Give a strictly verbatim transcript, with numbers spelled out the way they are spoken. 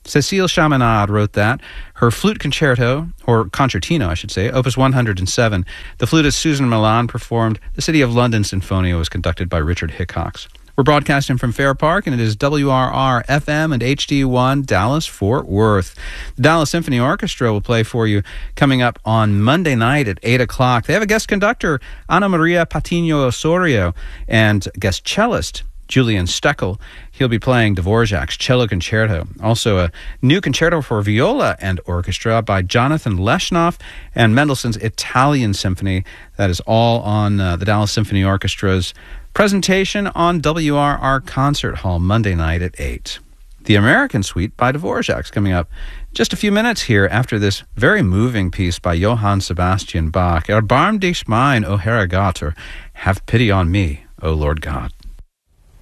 Cécile Chaminade wrote that. Her flute concerto, or concertino, I should say, opus one hundred seven. The flutist Susan Milan performed. The City of London Sinfonia was conducted by Richard Hickox. We're broadcasting from Fair Park, and it is W R R F M and H D one Dallas-Fort Worth. The Dallas Symphony Orchestra will play for you coming up on Monday night at eight o'clock. They have a guest conductor, Ana Maria Patiño Osorio, and guest cellist, Julian Steckel. He'll be playing Dvorak's Cello Concerto. Also a new concerto for viola and orchestra by Jonathan Leshnoff, and Mendelssohn's Italian Symphony. That is all on uh, the Dallas Symphony Orchestra's presentation on W R R Concert Hall Monday night at eight. The American Suite by Dvorak's coming up just a few minutes here after this very moving piece by Johann Sebastian Bach. Erbarm dich mein, O Herr Gott, or Have pity on me, O Lord God.